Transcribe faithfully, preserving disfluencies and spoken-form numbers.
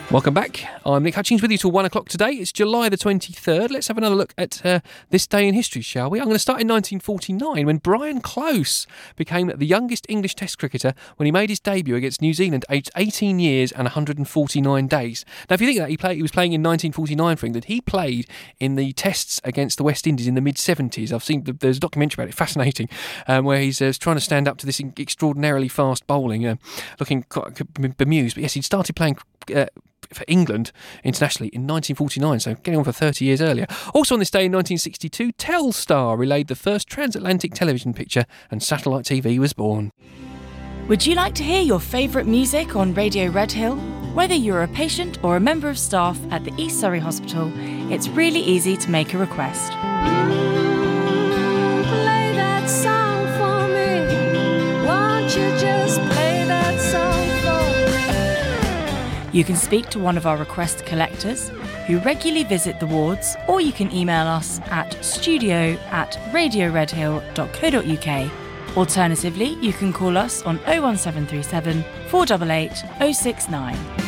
Welcome back. I'm Nick Hutchings with you till one o'clock today. It's July the twenty-third. Let's have another look at uh, this day in history, shall we? I'm going to start in nineteen forty-nine when Brian Close became the youngest English Test cricketer when he made his debut against New Zealand, aged eighteen years and one hundred forty-nine days. Now, if you think of that, he, played, he was playing in nineteen forty-nine for England. He played in the Tests against the West Indies in the mid-seventies. I've seen, there's a documentary about it, fascinating, um, where he's uh, trying to stand up to this extraordinarily fast bowling, uh, looking quite bemused. But yes, he'd started playing Uh, for England internationally in nineteen forty-nine, so getting on for thirty years earlier. Also on this day in nineteen sixty-two, Telstar relayed the first transatlantic television picture and satellite T V was born. Would you like to hear your favourite music on Radio Redhill? Whether you're a patient or a member of staff at the East Surrey Hospital, it's really easy to make a request. Play that song for me. Won't you just play that song for me? You can speak to one of our request collectors who regularly visit the wards, or you can email us at studio at radioredhill.co.uk. Alternatively, you can call us on oh one seven three seven, four eight eight, oh six nine.